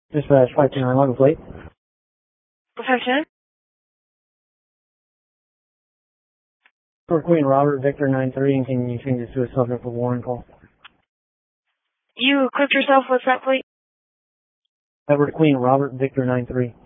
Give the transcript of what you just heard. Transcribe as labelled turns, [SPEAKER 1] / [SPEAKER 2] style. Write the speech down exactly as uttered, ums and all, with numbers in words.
[SPEAKER 1] Dispatch five two nine, log plate.
[SPEAKER 2] five two nine?
[SPEAKER 1] For Queen Robert, Victor nine three, and can you change this to a subject for warrant call?
[SPEAKER 2] You equipped yourself with that plate?
[SPEAKER 1] Edward Queen Robert, Victor nine three.